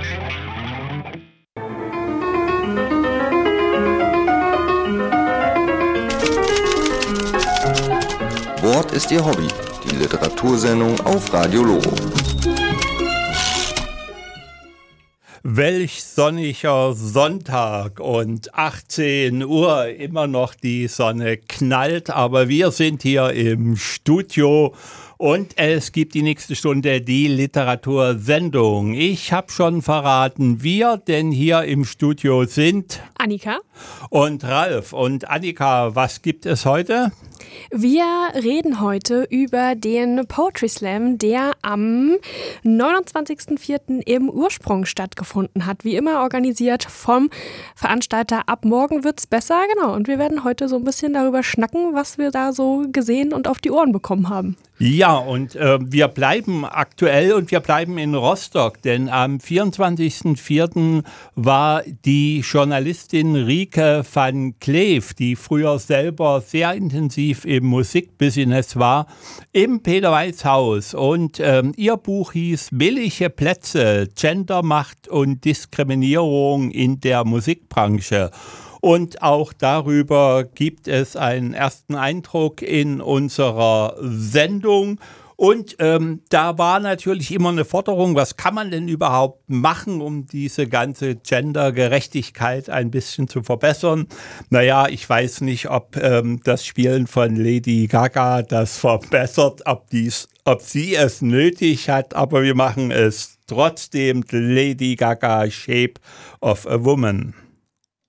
Wort ist Ihr Hobby, die Literatursendung auf Radio Loro. Welch sonniger Sonntag und 18 Uhr, immer noch die Sonne knallt, aber wir sind hier im Studio und es gibt die nächste Stunde die Literatursendung. Ich habe schon verraten, wir denn hier im Studio sind Annika und Ralf. Und Annika, was gibt es heute? Wir reden heute über den Poetry Slam, der am 29.04. im Ursprung stattgefunden hat. Wie immer organisiert vom Veranstalter Ab Morgen wird's besser. Genau, und wir werden heute so ein bisschen darüber schnacken, was wir da so gesehen und auf die Ohren bekommen haben. Ja, und wir bleiben aktuell und wir bleiben in Rostock, denn am 24.04. war die Journalistin Rieke van Kleef, die früher selber sehr intensiv im Musikbusiness war, im Peter-Weiß-Haus. Und ihr Buch hieß Billige Plätze, Gendermacht und Diskriminierung in der Musikbranche. Und auch darüber gibt es einen ersten Eindruck in unserer Sendung. Und da war natürlich immer eine Forderung, was kann man denn überhaupt machen, um diese ganze Gendergerechtigkeit ein bisschen zu verbessern? Naja, ich weiß nicht, ob das Spielen von Lady Gaga das verbessert, ob sie es nötig hat, aber wir machen es trotzdem. Lady Gaga, Shape of a Woman.